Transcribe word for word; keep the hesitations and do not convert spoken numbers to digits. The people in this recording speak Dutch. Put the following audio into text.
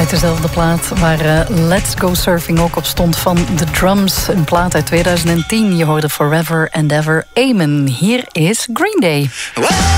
Uit dezelfde plaat waar uh, Let's Go Surfing ook op stond van The Drums. Een plaat uit tweeduizend tien. Je hoorde Forever and Ever Amen. Hier is Green Day.